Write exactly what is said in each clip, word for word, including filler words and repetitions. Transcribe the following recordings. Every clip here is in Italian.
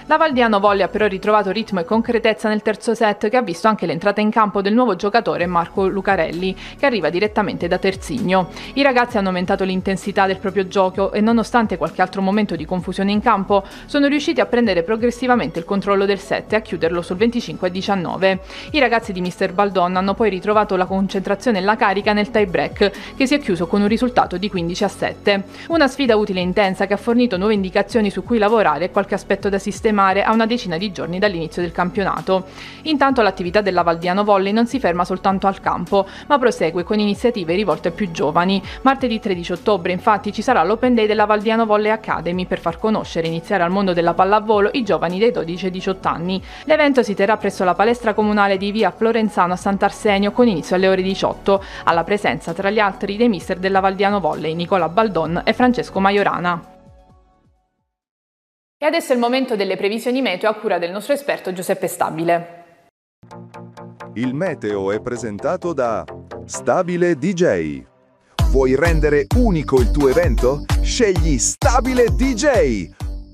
La Valdiano Volley ha però ritrovato ritmo e concretezza nel terzo set, che ha visto anche l'entrata in campo del nuovo giocatore Marco Lucarelli, che arriva direttamente da Terzigno. I ragazzi hanno aumentato l'intensità del proprio gioco e, nonostante qualche altro momento di confusione in campo, sono riusciti a prendere progressivamente il controllo del set e a chiuderlo sul venticinque a diciannove. I ragazzi di mister Baldon hanno poi ritrovato la concentrazione e la carica nel tie break, che si è chiuso con un risultato di quindici a sette. Una sfida utile e intensa che ha fornito nuove indicazioni su cui lavorare e qualche aspetto da sistemare a una decina di giorni dall'inizio del campionato. Intanto l'attività della Valdiano Volley non si ferma soltanto al campo, ma prosegue con iniziative rivolte ai più giovani. Martedì tredici ottobre infatti ci sarà l'Open Day della Valdiano Volley Academy per far conoscere e iniziare al mondo della pallavolo i giovani dai dodici ai diciotto anni. L'evento si terrà presso la palestra comunale di via Florenzano a Sant'Arsenio con inizio alle ore diciotto, alla presenza tra gli altri dei mister della Valdiano Volley Nicola Baldon e Francesco Majorana. E adesso è il momento delle previsioni meteo a cura del nostro esperto Giuseppe Stabile. Il meteo è presentato da Stabile D J. Vuoi rendere unico il tuo evento? Scegli Stabile D J.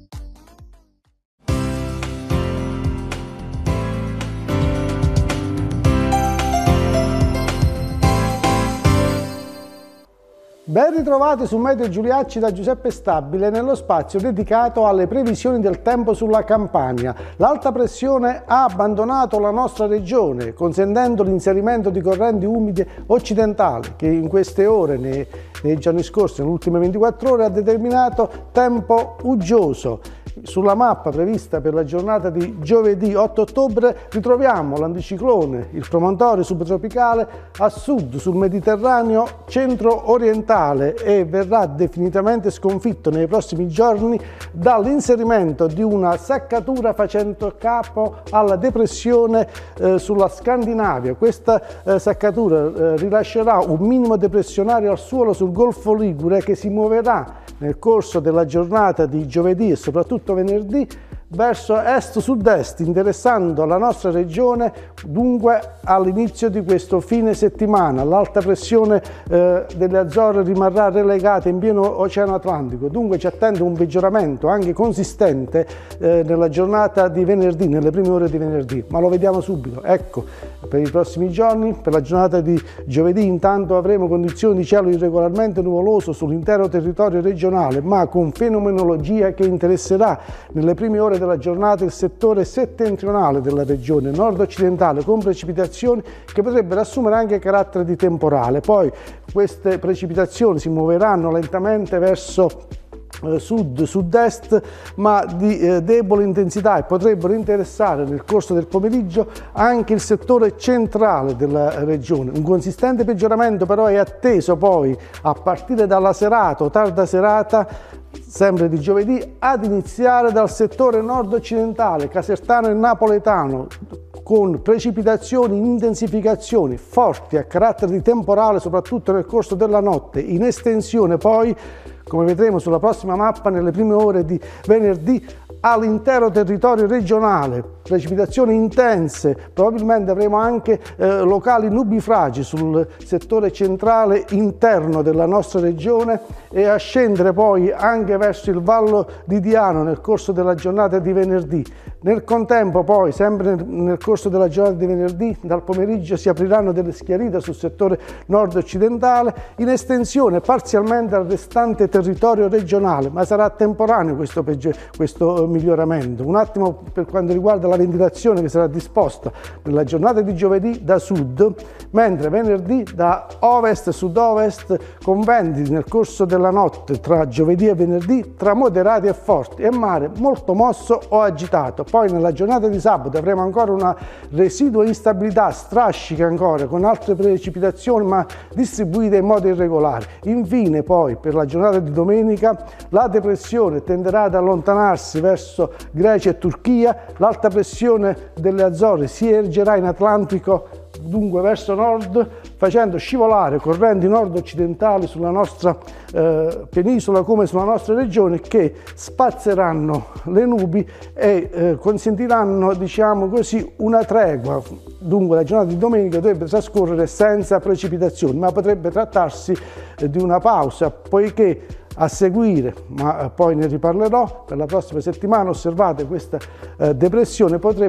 Ben ritrovati su Meteo Giuliacci da Giuseppe Stabile nello spazio dedicato alle previsioni del tempo sulla Campania. L'alta pressione ha abbandonato la nostra regione, consentendo l'inserimento di correnti umide occidentali che in queste ore, nei, nei giorni scorsi, nelle ultime ventiquattro ore, ha determinato tempo uggioso. Sulla mappa prevista per la giornata di giovedì otto ottobre ritroviamo l'anticiclone, il promontorio subtropicale a sud sul Mediterraneo centro-orientale e verrà definitivamente sconfitto nei prossimi giorni dall'inserimento di una seccatura facendo capo alla depressione eh, sulla Scandinavia. Questa eh, seccatura eh, rilascerà un minimo depressionario al suolo sul Golfo Ligure che si muoverà nel corso della giornata di giovedì e soprattutto venerdì verso est-sud-est, interessando la nostra regione dunque all'inizio di questo fine settimana. L'alta pressione eh, delle Azzorre rimarrà relegata in pieno Oceano Atlantico, dunque ci attende un peggioramento anche consistente eh, nella giornata di venerdì, nelle prime ore di venerdì, ma lo vediamo subito. Ecco, per i prossimi giorni, per la giornata di giovedì intanto avremo condizioni di cielo irregolarmente nuvoloso sull'intero territorio regionale, ma con fenomenologia che interesserà nelle prime ore della giornata il settore settentrionale della regione nord-occidentale, con precipitazioni che potrebbero assumere anche carattere di temporale. Poi queste precipitazioni si muoveranno lentamente verso sud, sud-est, ma di eh, debole intensità e potrebbero interessare nel corso del pomeriggio anche il settore centrale della regione. Un consistente peggioramento però è atteso poi a partire dalla serata o tarda serata, sempre di giovedì, ad iniziare dal settore nord-occidentale, casertano e napoletano, con precipitazioni in intensificazione forti a carattere di temporale soprattutto nel corso della notte, in estensione poi, come vedremo sulla prossima mappa, nelle prime ore di venerdì all'intero territorio regionale. Precipitazioni intense, probabilmente avremo anche eh, locali nubifragi sul settore centrale interno della nostra regione e a scendere poi anche verso il Vallo di Diano nel corso della giornata di venerdì. Nel contempo poi, sempre nel, nel corso della giornata di venerdì, dal pomeriggio si apriranno delle schiarite sul settore nord-occidentale, in estensione parzialmente al restante territorio regionale, ma sarà temporaneo questo, questo miglioramento. Un attimo per quanto riguarda la ventilazione che sarà disposta nella giornata di giovedì da sud, mentre venerdì da ovest-sud-ovest, con venti nel corso della notte tra giovedì e venerdì tra moderati e forti e mare molto mosso o agitato. Poi nella giornata di sabato avremo ancora una residua instabilità, strascica ancora, con altre precipitazioni ma distribuite in modo irregolare. Infine poi per la giornata di domenica la depressione tenderà ad allontanarsi verso Grecia e Turchia, l'alta pressione delle Azzorre si ergerà in Atlantico, dunque verso nord, facendo scivolare correnti nord-occidentali sulla nostra eh, penisola come sulla nostra regione, che spazzeranno le nubi e eh, consentiranno, diciamo così, una tregua. Dunque la giornata di domenica dovrebbe trascorrere senza precipitazioni, ma potrebbe trattarsi eh, di una pausa, poiché a seguire, ma poi ne riparlerò per la prossima settimana. Osservate questa eh, depressione potrebbe